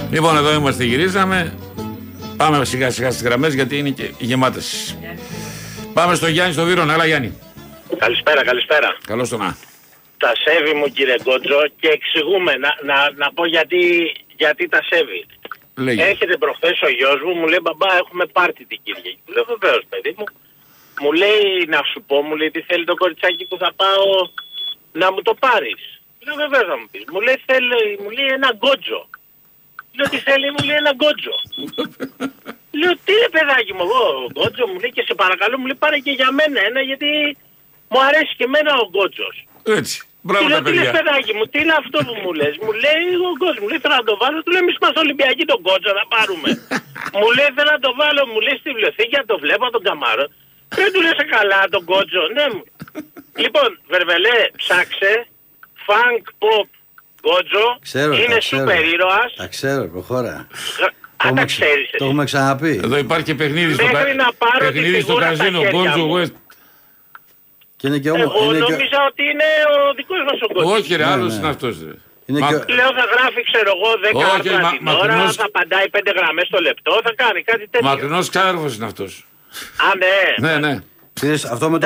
Λοιπόν, εδώ είμαστε, γυρίσαμε. Πάμε σιγά σιγά στις γραμμές γιατί είναι και γεμάτες. Πάμε στο Γιάννη στο Βύρωνα. Έλα Γιάννη. Καλησπέρα. Καλώς το να. Τα σέβη μου κύριε Γκότζο και εξηγούμε να πω γιατί τα σέβη. Λέγε. Έρχεται προχθές ο γιος μου λέει μπαμπά έχουμε πάρτι την Κυριακή. Του λέω βεβαίως παιδί μου. Μου λέει να σου πω, μου λέει τι θέλει το κοριτσάκι που θα πάω να μου το πάρεις. Λέω βεβαίως να μου πεις. Μου λέει ένα γκότζο. Λέω τι θέλει, μου λέει ένα γκότζο. Λέω τι είναι παιδάκι μου εγώ γκότζο, μου λέει και σε παρακαλώ μου λέει πάρε και για μένα ένα γιατί μου αρέσει και εμένα ο γκότζος. Έτσι. Μπράβο τα Τι παιδιά. λες παιδάκι μου, τι είναι αυτό που μου λες. Μου λέει ο γκότζο, μου λέει θέλω να το βάλω. Του λέει εμείς είμαστε Ολυμπιακοί τον γκότζο να πάρουμε. Μου λέει θέλω να το βάλω, μου λέει στη βιβλιοθήκη να το βλέπω τον καμάρο. Δεν του λες καλά τον γκότζο, ναι μου. Λοιπόν, Βερβελέ, ψάξε, funk pop γκότζο, είναι σούπερ ήρωας. Τα ξέρω, προχώρα. Αν τα ξέρεις. Το έχουμε ξαναπεί. Εδώ υπάρχει και παιχνίδι στο καζίνο, Γκότζο West. Και είναι και εγώ νόμιζα ότι είναι ο δικός μας ο Γκότζο. Όχι ρε, άλλος είναι αυτός. Λέω θα γράφει ξέρω εγώ 10 άρθρα την ώρα, θα απαντάει 5 γραμμές το λεπτό, θα κάνει κάτι τέτοιο. Μακρινός ξάδερφος είναι αυτός. Α, ναι. Ναι. Αυτό με